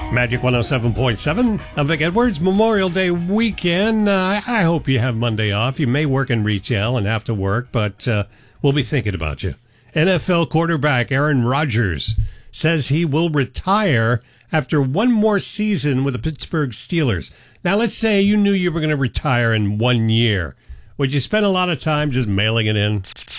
Magic 107.7. I'm Vic Edwards. Memorial Day weekend. I hope you have Monday off. You may work in retail and have to work, but we'll be thinking about you. NFL quarterback Aaron Rodgers says he will retire after one more season with the Pittsburgh Steelers. Now, let's say you knew you were going to retire in 1 year. Would you spend a lot of time just mailing it in?